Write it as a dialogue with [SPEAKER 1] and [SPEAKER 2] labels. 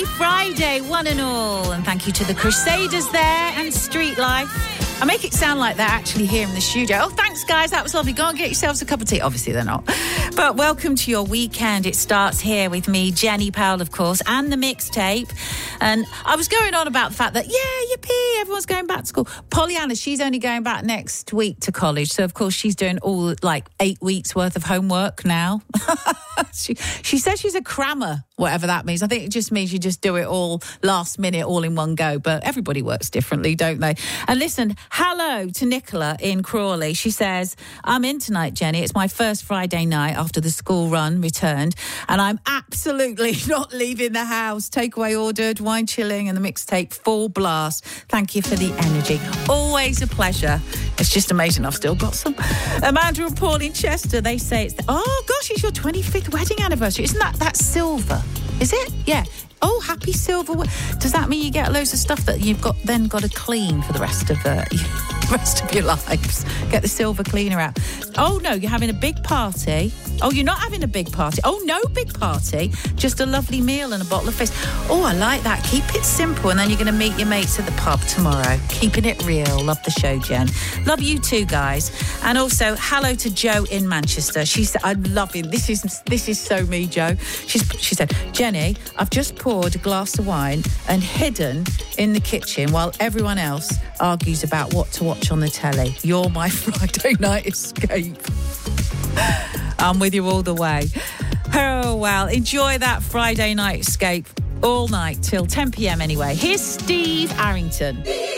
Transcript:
[SPEAKER 1] Friday, one and all. And thank you to the Crusaders there and Street Life. I make it sound like they're actually here in the studio. Oh, thanks, guys. That was lovely. Go and get yourselves a cup of tea. Obviously, they're not. But welcome to your weekend. It starts here with me, Jenny Powell, of course, and the mixtape. And I was going on about the fact that, yippee, everyone's going back to school. Pollyanna, she's only going back next week to college. So, of course, she's doing all, 8 weeks' worth of homework now. She says she's a crammer, whatever that means. I think it just means you just do it all last minute, all in one go. But everybody works differently, don't they? And listen, hello to Nicola in Crawley. She says, I'm in tonight, Jenny. It's my first Friday night after the school run returned. And I'm absolutely not leaving the house. Takeaway ordered, wine chilling and the mixtape full blast. Thank you for the energy. Always a pleasure. It's just amazing. I've still got some. Amanda and Paul in Chester, they say it's... Oh, gosh, it's your 25th wedding anniversary. Isn't that's silver? Is it? Yeah. Oh, happy silver. Does that mean you get loads of stuff that you've got to clean for the rest of your lives? Get the silver cleaner out. Oh, no, you're having a big party. Oh, you're not having a big party. Oh, no big party. Just a lovely meal and a bottle of fizz. Oh, I like that. Keep it simple, and then you're going to meet your mates at the pub tomorrow. Keeping it real. Love the show, Jen. Love you too, guys. And also, hello to Jo in Manchester. She said, I'm loving this. Is so me, Jo. She said, Jenny, I've just poured a glass of wine and hidden in the kitchen while everyone else argues about what to watch on the telly. You're my Friday night escape. I'm with you all the way. Oh, well, enjoy that Friday night escape all night till 10 p.m. anyway. Here's Steve Arrington.